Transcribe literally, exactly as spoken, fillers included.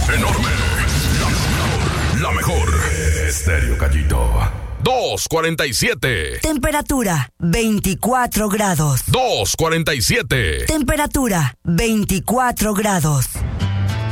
Enorme. La, la mejor. Estéreo Gallito. dos cuarenta y siete. Temperatura veinticuatro grados. dos cuarenta y siete. Temperatura veinticuatro grados.